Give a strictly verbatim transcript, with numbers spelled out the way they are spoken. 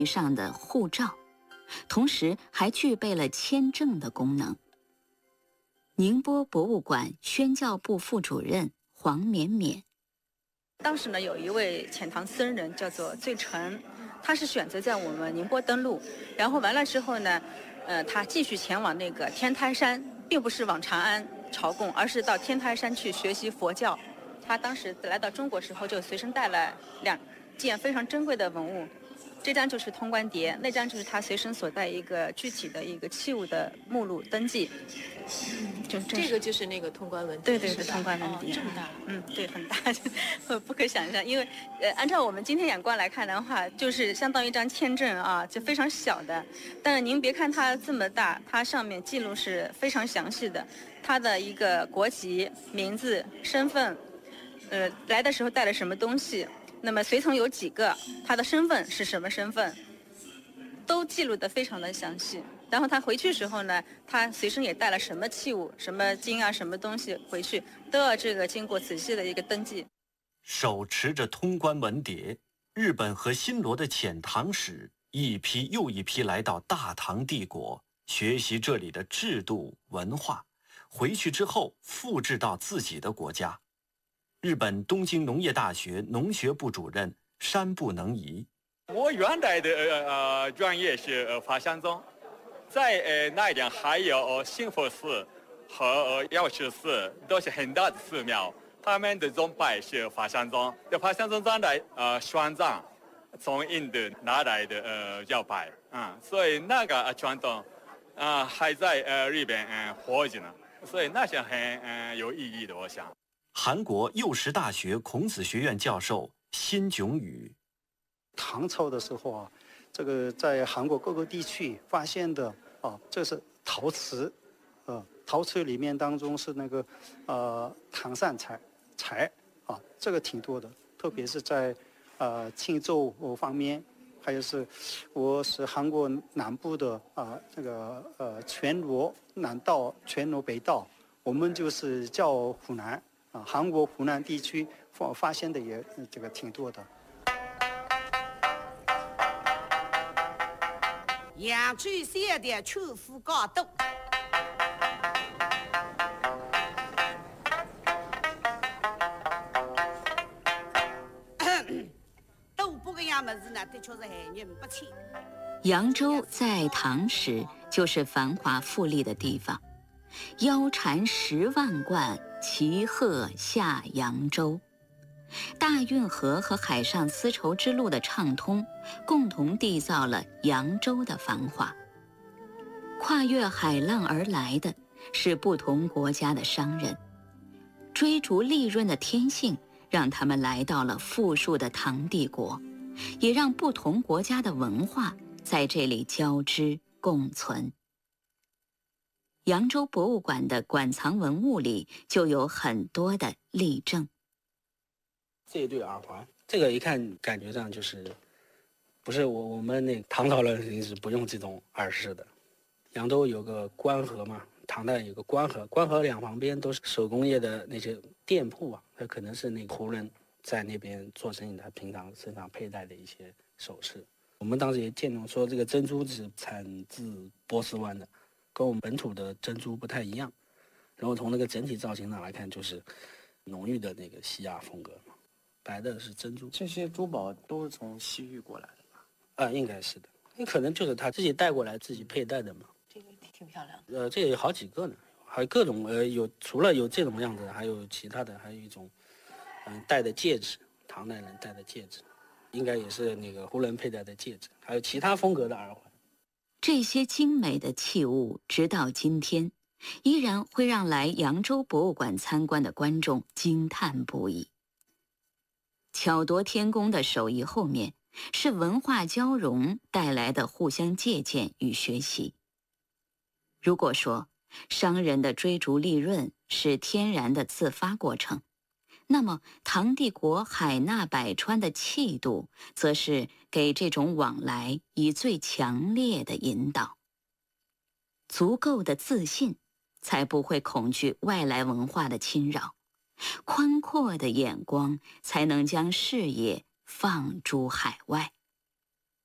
以上的护照，同时还具备了签证的功能。宁波博物馆宣教部副主任黄绵绵， 当时呢，有一位遣唐僧人叫做醉澄，他是选择在我们宁波登陆，然后完了之后呢，呃，他继续前往那个天台山，并不是往长安朝贡，而是到天台山去学习佛教。他当时来到中国时候，就随身带了两件非常珍贵的文物，这张就是通关牒，那张就是他随身所带一个具体的一个器物的目录登记。 嗯，就这个就是那个通关文牒， 对对对，通关文牒、 哦、这么大， 嗯，对，很大，不可想象。因为呃，按照我们今天眼光来看的话，就是相当于一张签证啊，就非常小的。但是您别看它这么大，它上面记录是非常详细的，它的一个国籍、名字、身份，呃，来的时候带了什么东西，那么随从有几个，他的身份是什么身份，都记录得非常的详细。然后他回去时候呢，他随身也带了什么器物、什么经啊、什么东西回去，都要这个经过仔细的一个登记。 手持着通关文牒，日本和新罗的遣唐使一批又一批来到大唐帝国，学习这里的制度文化，回去之后复制到自己的国家。日本东京农业大学农学部主任山部能仪， 我原来的呃专业是呃法相宗。在呃那一点还有呃兴福寺和呃药师寺，都是很大的寺庙，他们的宗派是法相宗。法相宗在呃玄奘从印度拿来的呃教派，嗯，所以那个传统啊、呃、还在呃日本嗯、呃、活着呢，所以那是很嗯、呃、有意义的，我想。 韩国幼师大学孔子学院教授辛炯宇， 唐朝的时候啊，这个在韩国各个地区发现的啊，这是陶瓷，呃，陶瓷里面当中是那个呃唐善材材啊，这个挺多的，特别是在呃庆州方面，还有是我是韩国南部的啊、呃、这个呃全罗南道、全罗北道，我们就是叫湖南啊，韩国湖南地区发发现的也这个挺多的。 扬州县的秋富高度，都不个样么子呢，的确是害人不浅。 扬州在唐时就是繁华富丽的地方，腰缠十万贯，骑鹤下扬州。大运河和海上丝绸之路的畅通，共同缔造了扬州的繁华。跨越海浪而来的是不同国家的商人，追逐利润的天性让他们来到了富庶的唐帝国，也让不同国家的文化在这里交织共存。扬州博物馆的馆藏文物里就有很多的例证。 这一对耳环，这个一看感觉上就是不是我我们那唐朝人是不用这种耳饰的。扬州有个官河嘛，唐代有个官河，官河两旁边都是手工业的那些店铺啊，那可能是那个胡人在那边做生意，他平常身上佩戴的一些首饰。我们当时也见到说这个珍珠是产自波斯湾的，跟我们本土的珍珠不太一样。然后从那个整体造型上来看，就是浓郁的那个西亚风格嘛。白的是珍珠， 这些珠宝都是从西域过来的吧？ 啊，应该是的，你可能就是他自己带过来、自己佩戴的嘛。 这个挺漂亮的。 呃，这有好几个呢，还有各种呃，有除了有这种样子的，还有其他的，还有一种嗯、呃、戴的戒指，唐代人戴的戒指，应该也是那个胡人佩戴的戒指，还有其他风格的耳环。 这些精美的器物，直到今天，依然会让来扬州博物馆参观的观众惊叹不已。巧夺天工的手艺后面，是文化交融带来的互相借鉴与学习。如果说商人的追逐利润是天然的自发过程，那么唐帝国海纳百川的气度，则是给这种往来以最强烈的引导。足够的自信，才不会恐惧外来文化的侵扰。宽阔的眼光才能将视野放诸海外。